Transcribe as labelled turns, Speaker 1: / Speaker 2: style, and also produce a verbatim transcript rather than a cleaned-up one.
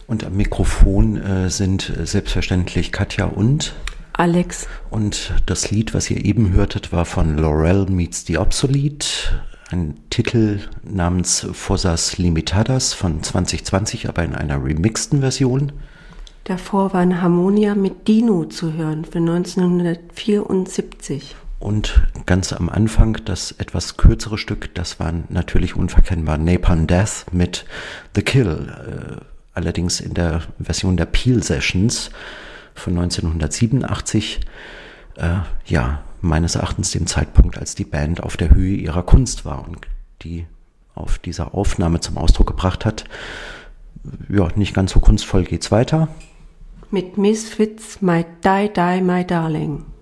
Speaker 1: Und am Mikrofon äh, sind äh, selbstverständlich Katja und
Speaker 2: Alex.
Speaker 1: Und das Lied, was ihr eben hörtet, war von Laurel Meets the Obsolete, ein Titel namens Fossas Limitadas von zwanzig zwanzig, aber in einer remixten Version.
Speaker 2: Davor war eine Harmonia mit Dino zu hören für neunzehnhundertvierundsiebzig.
Speaker 1: Und ganz am Anfang das etwas kürzere Stück, das war natürlich unverkennbar Napalm Death mit The Kill, äh, allerdings in der Version der Peel Sessions von neunzehnhundertsiebenundachtzig, äh, ja, meines Erachtens dem Zeitpunkt, als die Band auf der Höhe ihrer Kunst war und die auf dieser Aufnahme zum Ausdruck gebracht hat. Ja, nicht ganz so kunstvoll geht's weiter.
Speaker 2: Mit Misfits, My Die Die My Darling.